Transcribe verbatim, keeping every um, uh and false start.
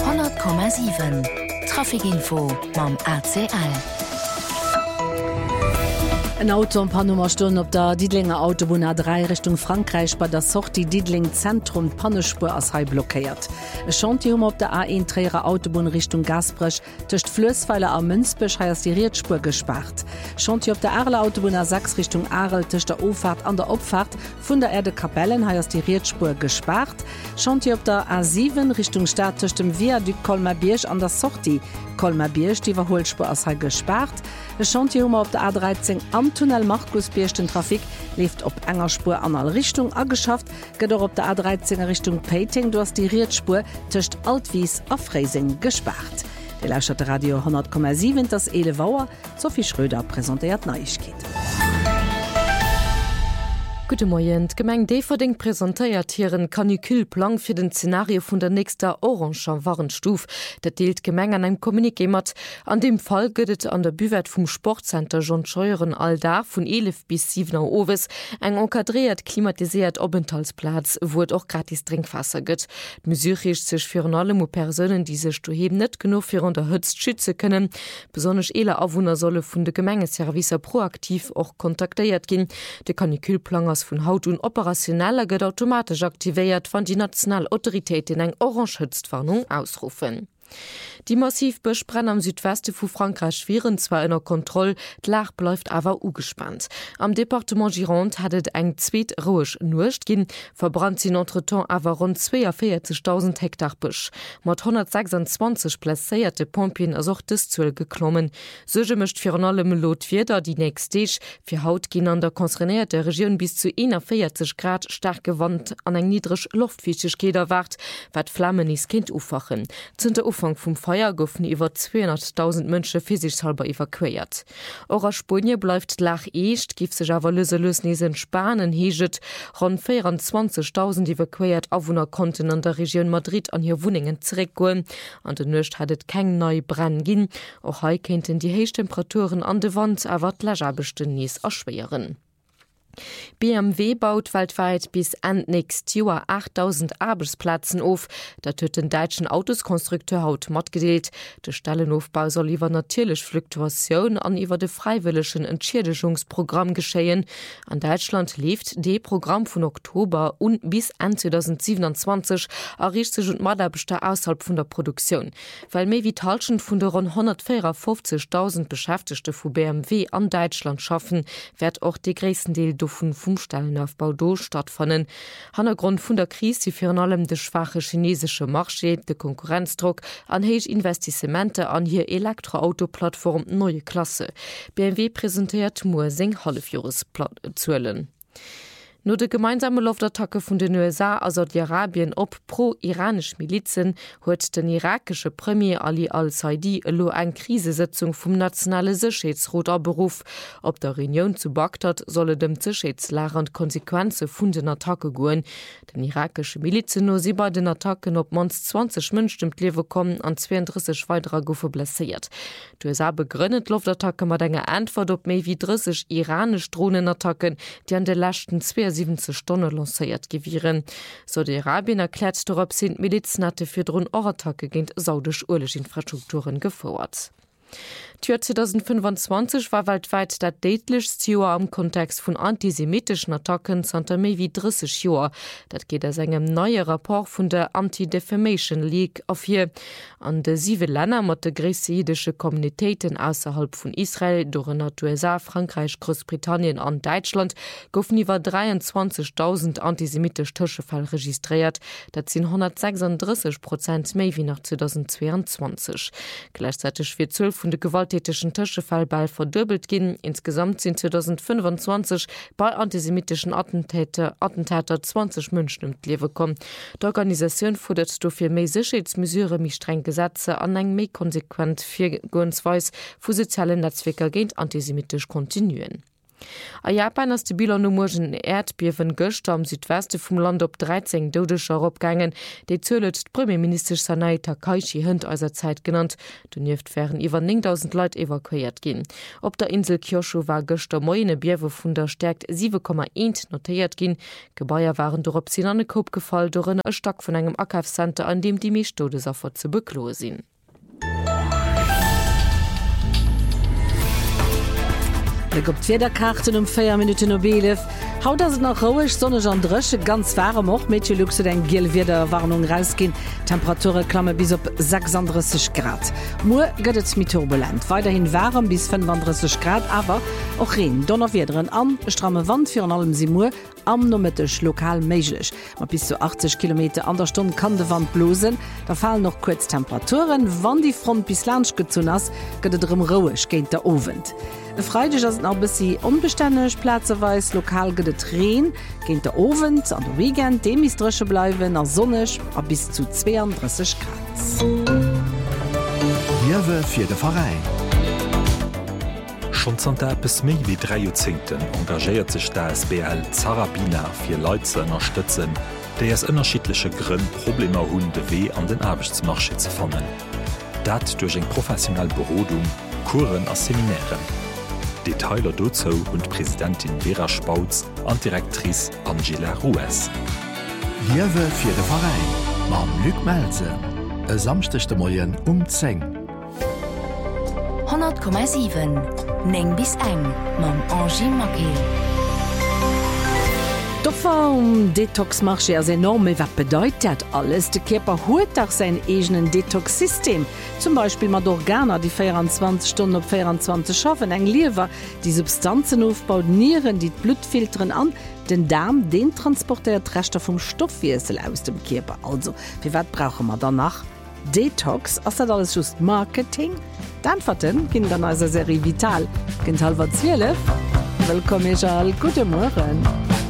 hundert Komma sieben Trafikinfo mam A C L. Ein Auto um paar Nummerstunden op der Diedlinger Autobahn A drei Richtung Frankreich bei der Sortie Diedling Zentrum Pannespur as Hai blockiert. E Chantium op der A eins Träger Autobahn Richtung Gasbrech töcht Flössweiler am Münzbech heiers die Rietspur gespart. Chantium op der Arle Autobahn A sechs Richtung Arel töcht der Auffahrt an der Opfahrt vun der Erde Kapellen heiers die Rietspur gespart. Chantium op der A sieben Richtung Stadt töcht dem Viaduc Colmar-Bierge an der Sortie Colmar-Bierge die Verholspur as Hai gespart. E Chantium op der A dreizehn am Tunnel Markusbierchten Trafik lief op enger Spur an alle Richtung angeschafft, gët op der A dreizehn Richtung Peiting, du hast die Rietspur töcht Altwies a Freising gespart. De Lauschatte Radio hundert Komma sieben das Ele Wauer, Sophie Schröder präsentiert Neuigkeit. Gute Morgen. Gemeng Deferding präsentiert hier einen Kanikülplan für den Szenario von der nächsten Orange Warenstuf. Das deelt Gemeng an einem Kommuniqué mat. An dem Fall gëtt an der Büwert vom Sportcenter John Scheuren Alda von elf bis sieben Uhr Oves eng enkadréiert klimatisiert Aufenthaltsplatz, wo auch gratis Trinkwasser gëtt. Die Mesure richtet sich für allem Personen, die sich daheim nicht genug für unterhützt schützen können. Besonders ele Anwohner sollen von der Gemengeservice proaktiv auch kontaktiert gehen. Der Kanikülplan vun Haut und operationeller gëtt automatisch aktiviert, wann die Nationalautoritäten eng Orange-Hütztwarnung ausrufen. Die Massivböschbrenn am Südweste vu Frankreich wären zwar in der Kontrolle, die Lage bleibt aber ugespannt. Am Departement Gironde hattet eng zweet Rouge nurcht gin, verbrannt sie entretemps aber rund vierundvierzigtausend Hektar Busch. Mat hundertsechsundzwanzig plaiséierte Pompien as auch des Zöl geklommen. Soge mischt für allem Lot wieder die nächste Stage für Haut gin an der konzernierte Region bis zu einundvierzig Grad stark gewandt an eng niedrig Luftfichtigkeit erwacht, wat Flammen is Kind ufachen. Zunter Ufang vom Feuer goufen iwwer zweihunderttausend Mënsche physischhalber evakuiert. Ora Spanje bleibt lach echt, gif sech awer löselös nesen Spanen heget, rund vierundzwanzigtausend evakuiert Awohner konnten an der Region Madrid an hier Wuningen zurückgoen. An den Nøcht hatt keng neu Brand gin, och hei kennten die Heichtemperaturen an de Wand awer d'Lajabechte nies erschweren. B M W baut weltweit bis Ende nächstes Jahr achttausend Arbeitsplätze auf. Das hat den deutschen Autoskonstrukteur haut mitgeteilt. Der Stellenaufbau soll über natürlich Fluktuation an über das freiwilligen Entschädigungsprogramm geschehen. An Deutschland läuft das Programm von Oktober und bis Ende zweitausendsiebenundzwanzig errichtet sich und Maderbeste außerhalb von der Produktion. Weil mehr wie Talschen von der rund hundertvierundfünfzigtausend Beschäftigten von B M W an Deutschland schaffen, wird auch der größte Teil vum Fumstellenaufbau do stattfannen. Hannergrund vun der Krise die fir allem de schwache chinesische Marché, de Konkurrenzdruck an heich Investissemente an hier Elektroautoplattform neue Klasse. B M W präsentiert mo seng Hallefiores zuelen. Nur de gemeinsame Luftattacke vun den U S A a Saudi-Arabien op pro-iranisch Milizen huet den irakische Premier Ali al-Saidi lo eng Krisesitzung vum nationale Sicherheitsrat aberuf. Op der Reunion zu Bagdad solle dem Sicherheitslage Konsequenze vun den Attacke goen. Den irakische Milizen no sie bei den Attacken op mans zwanzig Mënsch dem Lewe kommen an zweiunddreißig weiterer Goufe blessiert. Die U S A begründet Luftattacke mat enger Antwort op méi wie dreißig iranisch Drohnenattacken, die an de lachten siebzig Stunden lanciert gewieren. Saudi-Arabien erklärt darauf, sind Milizen für Drohnenattacke gegen saudisch-urlische Infrastrukturen gefordert. zwanzig fünfundzwanzig war weltweit das deitlichste Jahr am Kontext von antisemitischen Attacken seit mehr wie dreißig Jahren. Das geht aus einem neuen Rapport von der Anti-Defamation League auf hier. An den sieben Ländern mit den größten jüdischen Kommunitäten außerhalb von Israel, darunter die U S A, Frankreich, Großbritannien und Deutschland, goufen über dreiundzwanzigtausend antisemitische Töschefälle registriert. Das sind hundertsechsunddreißig Prozent mehr wie nach zweitausendzweiundzwanzig. Gleichzeitig wird zwölf von den gewalttätigen Töschefall bald verdoppelt gehen. Insgesamt sind zweitausendfünfundzwanzig bei antisemitischen Attentäter, Attentäter zwanzig Menschen ums Leben gekommen. Die Organisation fordert dafür mehr Sicherheitsmesure, mehr strenge Gesetze an eng mehr konsequent Vorgehensweise für soziale Netzwerke gegen antisemitisch kontinuieren. A Japan ass de Bilernomorgen Erdbiewen gëcht am Südweste vum Land op dreizehn Dodescher opgangen, déi zulet Premierminister Sanai Takaichi hënd aiser Zeit genannt, du nieft wären iwwer neuntausend Leiit evakuiert ginn. Op der Insel Kyushu war gëchter Moine Biewe vun der stärkt sieben Komma eins notiert ginn. Gebäier waren dorop sinn an den Kop gefall doren e Stock vun engem Akafcenter, an dem die Meeschtodesaffer ze bekloe sinn. op Federkarten um vier Minuten Nobelew. Haut as nach rouech sonnech an Drëche ganz warm och Mädchen luxe eng Gel wieder Warnung rausgin. Temperature klamme bis op sechsunddreißig Grad. Mo gëtt mit turbulent. Weiterhin warm bis fünfunddreißig Grad, aber och Regen, Donner wiederen an, stramme Wand fir an allem Simur am nomettech lokal méiglech. Ma bis zu achtzig Kilometer an der Stunde kann de Wand blosen. Da fallen noch kurz Temperaturen, wann die Front bis Landsch gezun ass, gëtt drum rouech géint der Ofent. E Freitag ass a bissi unbestänneg Plazeweis lokal gëtt Reen, géint der Ofent an der Weekend dem is dresche bleiwen a sonnech a bis zu zweiunddreißig Grad. Liewe fir de Verein. Schon bis méi wie drei Jahrzehnten engagéiert sich der S B L Zarabina fir Leute zu unterstützen, déi aus unterschiedliche Gründe Probleme hunn de Weh an den Arbeitsmarkt zu fannen. Dat durch eng professionell Berodung, Kuren a Seminären. Detailer dazu und Präsidentin Vera Spautz an Direktrice Angela Rues. Liewe fir de Verein, mam Luc Melze, e samstechte Moien um zehn. hundert Komma sieben Neng bis eng mam Angie Makel. Doffer um Detoxmarche as enorme wat bedeutet alles. De Körper huet auch sein egenen Detoxsystem. Zum Beispiel mat Organer, die vierundzwanzig Stunden op vierundzwanzig schaffen, eng Leber, die Substanzen aufbaut, Nieren, die Blutfiltern an, den Darm, den transportiert Reste vom Stoffwechsel aus dem Körper. Also, wie wat brauchen wir danach? Detox, as dat alles just Marketing? Dann verten ginn dann als Serie Vital. Kind halber zwölf. Willkommen, Charles. Guten Morgen.